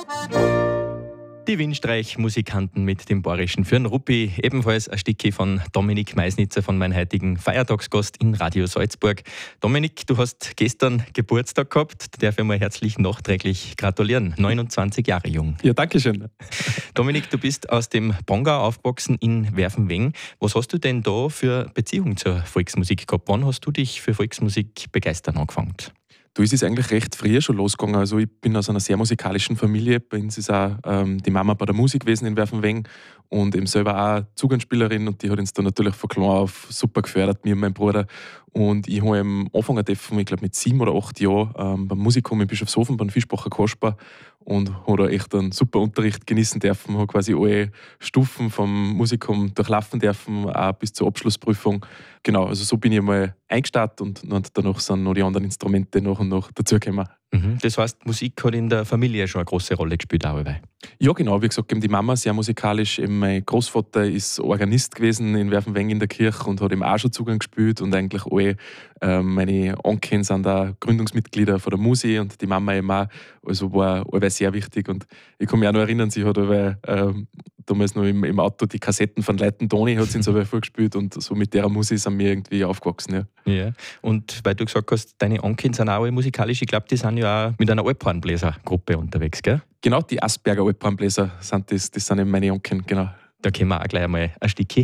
Die Windstreich-Musikanten mit dem Bayerischen für den Ruppi, ebenfalls ein Stückchen von Dominik Meisnitzer, von meinem heutigen Feiertagsgast in Radio Salzburg. Dominik, du hast gestern Geburtstag gehabt, da darf ich mal herzlich nachträglich gratulieren. 29 Jahre jung. Ja, danke schön. Dominik, du bist aus dem Pongau aufgewachsen in Werfenweng. Was hast du denn da für Beziehung zur Volksmusik gehabt? Wann hast du dich für Volksmusik begeistern angefangen? Du, es ist eigentlich recht früh schon losgegangen. Also ich bin aus einer sehr musikalischen Familie. Bei uns ist auch die Mama bei der Musik gewesen in Werfenweng und eben selber auch Zugangsspielerin, und die hat uns da natürlich von klein auf super gefördert, mir und mein Bruder. Und ich habe angefangen dürfen, ich glaube mit 7 oder 8 Jahren beim Musikum in Bischofshofen, beim Fischbacher Kasper, und habe da echt einen super Unterricht genießen dürfen. Habe quasi alle Stufen vom Musikum durchlaufen dürfen, auch bis zur Abschlussprüfung. Genau, also so bin ich einmal eingestartet, und danach sind noch die anderen Instrumente nach und nach dazugekommen. Das heißt, Musik hat in der Familie schon eine große Rolle gespielt, auch dabei. Ja, genau. Wie gesagt, eben die Mama sehr musikalisch. Eben mein Großvater ist Organist gewesen in Werfenweng in der Kirche und hat eben auch schon Zugang gespielt. Und eigentlich alle meine Onkel sind da Gründungsmitglieder von der Musi und die Mama eben auch. Also war sehr wichtig. Und ich kann mich auch noch erinnern, sie hat damals noch im Auto die Kassetten von Leiten Toni hat sie so vorgespielt, und so mit der Musik sind wir irgendwie aufgewachsen. Ja. Ja. Und weil du gesagt hast, deine Onkel sind auch alle musikalisch, ich glaube, die sind ja auch mit einer Alphornbläsergruppe unterwegs, gell? Genau, die Asperger Alphornbläser sind das sind eben meine Onkel, genau. Da können wir auch gleich einmal ein Stückchen